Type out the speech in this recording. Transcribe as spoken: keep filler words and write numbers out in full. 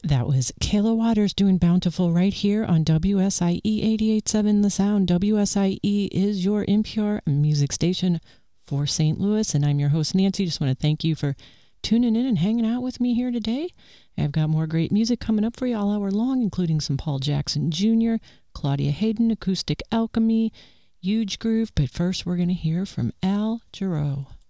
That was Kayla Waters doing Bountiful right here on W S I E eighty-eight point seven The Sound. W S I E is your N P R music station for Saint Louis, and I'm your host, Nancy. Just want to thank you for tuning in and hanging out with me here today. I've got more great music coming up for you all hour long, including some Paul Jackson Junior, Claudia Hayden, Acoustic Alchemy, Huge Groove, but first we're going to hear from Al Jarreau.